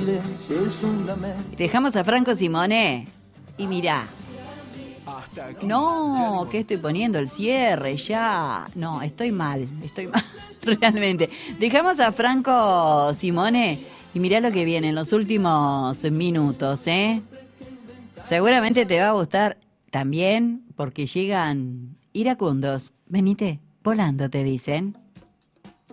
Dejamos a Franco Simone y mirá. No, ¿qué estoy poniendo? El cierre ya. No, estoy mal, realmente. Dejamos a Franco Simone y mirá lo que viene en los últimos minutos, ¿eh? Seguramente te va a gustar también porque llegan iracundos. Venite volando, te dicen.